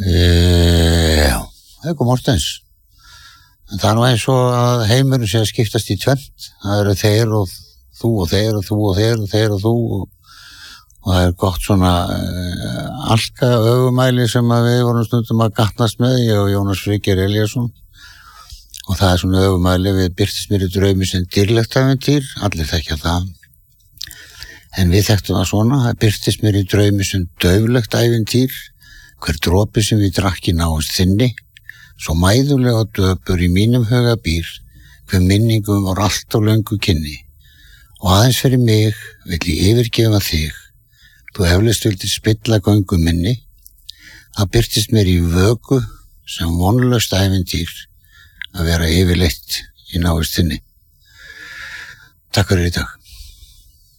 Já, Haukur Mortens. Það er nú eins og að heimurinn sé að skiptast í tvennt. Það eru þeir og þú og þeir og þú og þeir og þeir og þú og það er gott svona alka ögumæli sem að við vorum stundum að gatnast með, ég og Jónas Friðgeir Elíasson. Og það er svona ögumæli við birtist mér í draumi sem dýrlegt ævintýr, allir þekkja það. En við þekktum það svona, það birtist mér í draumi sem dauflegt ævintýr, hver dropi sem við drakki náist þinni, svo mæðulega döpur í mínum huga býr, hver minningum var allt á löngu kynni. Og aðeins fyrir mig vill ég yfirgefa þig, þú eflaust vildi spilla göngu minni, það birtist mér í vöku sem vonlaust ævintýr að vera yfirleitt í náist þinni. Takk fyrir í dag.